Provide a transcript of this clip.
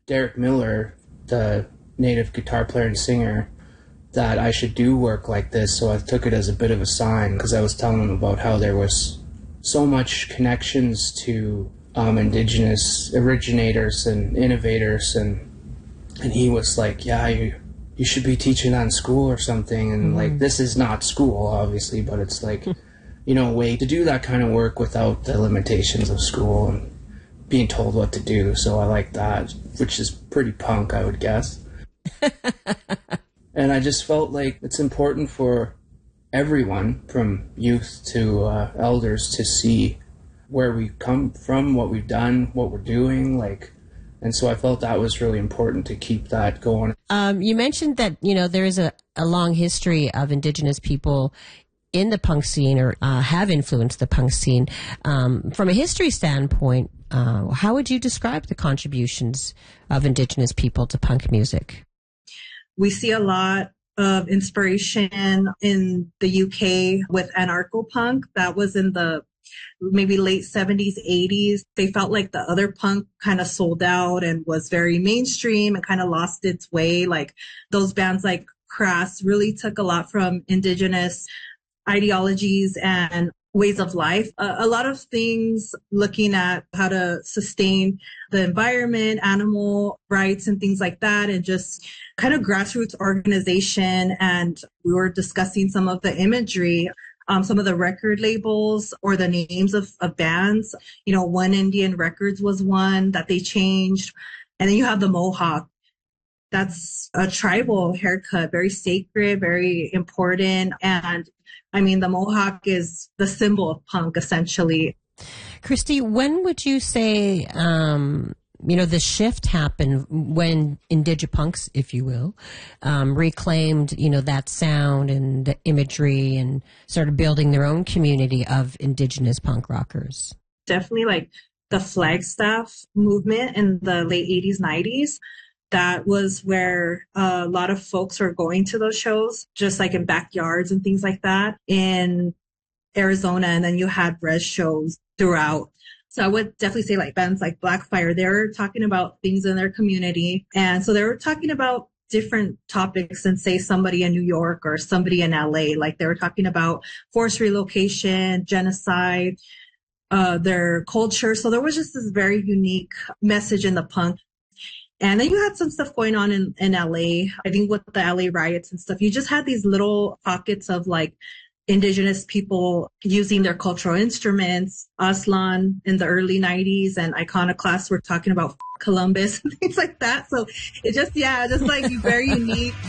Derek Miller, the native guitar player and singer, that I should do work like this. So I took it as a bit of a sign, because I was telling him about how there was so much connections to Indigenous originators and innovators, and he was like, yeah, you should be teaching that in school or something. And like, this is not school, obviously, but it's like, you know, a way to do that kind of work without the limitations of school and being told what to do. So I like that, which is pretty punk, I would guess. And I just felt like it's important for everyone, from youth to elders, to see where we come from, what we've done, what we're doing, like. And so I felt that was really important to keep that going. You mentioned that, you know, there is a long history of Indigenous people in the punk scene, or have influenced the punk scene. From a history standpoint, how would you describe the contributions of Indigenous people to punk music? We see a lot of inspiration in the UK with anarcho-punk. That was in the maybe late 70s, 80s. They felt like the other punk kind of sold out and was very mainstream and kind of lost its way. Like those bands like Crass really took a lot from Indigenous ideologies and ways of life. A lot of things looking at how to sustain the environment, animal rights and things like that, and just kind of grassroots organization. And we were discussing some of the imagery, some of the record labels or the names of bands. You know, One Indian Records was one that they changed. And then you have the Mohawk. That's a tribal haircut, very sacred, very important. And I mean, the Mohawk is the symbol of punk, essentially. Christy, when would you say, the shift happened when Indigipunks, if you will, reclaimed, that sound and the imagery and started building their own community of Indigenous punk rockers? Definitely like the Flagstaff movement in the late 80s, 90s. That was where a lot of folks were going to those shows, just like in backyards and things like that in Arizona. And then you had res shows throughout. So I would definitely say like bands like Blackfire, they're talking about things in their community. And so they were talking about different topics than say somebody in New York or somebody in LA. Like they were talking about forced relocation, genocide, their culture. So there was just this very unique message in the punk. And then you had some stuff going on in LA, I think with the LA riots and stuff. You just had these little pockets of like Indigenous people using their cultural instruments. Aslan in the early 90s and Iconoclasts were talking about Columbus and things like that. So it just, just like very unique.